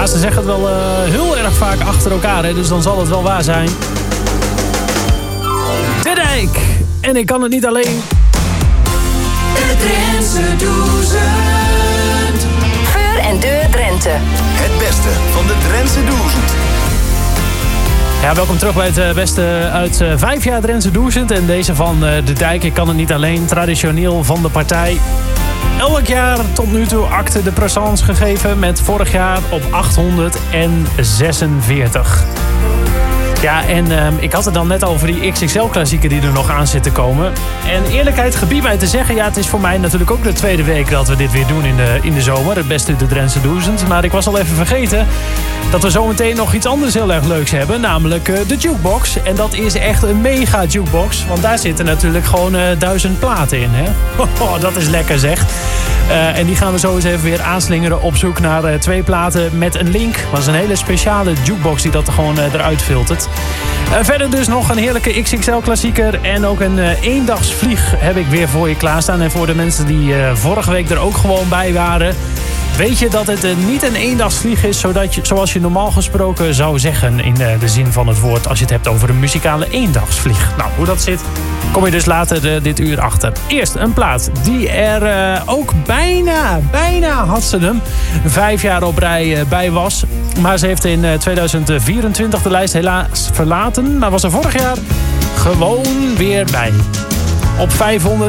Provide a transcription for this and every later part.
Ja, ze zeggen het wel heel erg vaak achter elkaar, hè, dus dan zal het wel waar zijn. De Dijk. En ik kan het niet alleen. De Drentse Duizend. Voor en deur Drenthe. Het beste van de Drentse Duizend. Ja, welkom terug bij het beste uit 5 jaar Drentse Duizend. En deze van De Dijk. Ik kan het niet alleen. Traditioneel van de partij. Elk jaar tot nu toe acte de présence gegeven. Met vorig jaar op 846. Ja, en ik had het dan net over die XXL-klassieker die er nog aan zit te komen. En eerlijkheid gebiedt mij te zeggen... ja, het is voor mij natuurlijk ook de tweede week dat we dit weer doen in de zomer. Het beste de Drentse Duizend. Maar ik was al even vergeten dat we zometeen nog iets anders heel erg leuks hebben. Namelijk de jukebox. En dat is echt een mega jukebox. Want daar zitten natuurlijk gewoon 1000 platen in. Hè? Dat is lekker zeg. En die gaan we zo eens even weer aanslingeren op zoek naar 2 platen met een link. Dat is een hele speciale jukebox die dat er gewoon eruit filtert. Verder dus nog een heerlijke XXL-klassieker. En ook een eendagsvlieg heb ik weer voor je klaarstaan. En voor de mensen die vorige week er ook gewoon bij waren... weet je dat het niet een eendagsvlieg is... zoals je normaal gesproken zou zeggen in de zin van het woord... als je het hebt over een muzikale eendagsvlieg. Nou, hoe dat zit, kom je dus later dit uur achter. Eerst een plaat die er ook bijna had ze hem... 5 jaar op rij bij was. Maar ze heeft in 2024 de lijst helaas verlaten... maar was er vorig jaar gewoon weer bij. Op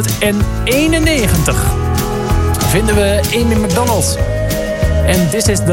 591 vinden we Amy McDonald. And this is the